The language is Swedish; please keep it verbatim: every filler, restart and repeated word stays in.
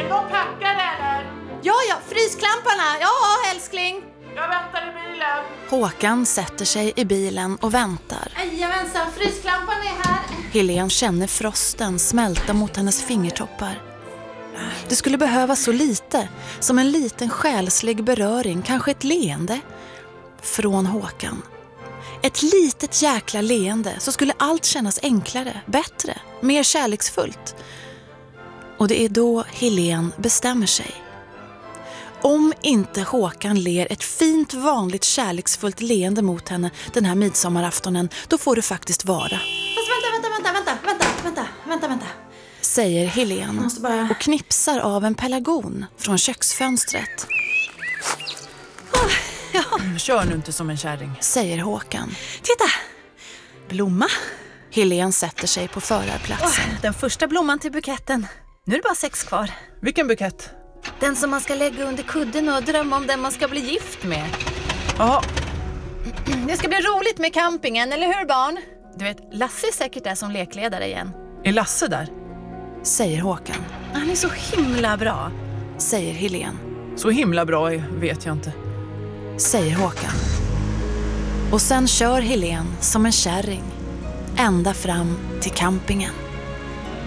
de packade eller? Ja, ja, frysklamparna. Ja, älskling. Jag väntar i bilen. Håkan sätter sig i bilen och väntar. Jajamensan, frysklamparna är här. Helene känner frosten smälta mot hennes fingertoppar. Det skulle behöva så lite, som en liten själslig beröring, kanske ett leende från Håkan. Ett litet jäkla leende, så skulle allt kännas enklare, bättre, mer kärleksfullt. Och det är då Helene bestämmer sig. Om inte Håkan ler ett fint, vanligt, kärleksfullt leende mot henne den här midsommaraftonen, då får det faktiskt vara. Fast vänta, vänta, vänta, vänta, vänta, vänta, vänta, vänta. Säger Helene bara... och knipsar av en pelargon från köksfönstret. Oh, ja. Kör nu inte som en kärring, säger Håkan. Titta, blomma. Helene sätter sig på förarplatsen. Oh, den första blomman till buketten. Nu är det bara sex kvar. Vilken bukett? Den som man ska lägga under kudden och drömma om den man ska bli gift med. Ja. Det ska bli roligt med campingen, eller hur barn? Du vet, Lasse är säkert där som lekledare igen. Är Lasse där? Säger Håkan. Han är så himla bra, säger Helene. Så himla bra är, vet jag inte. Säger Håkan. Och sen kör Helene som en kärring ända fram till campingen.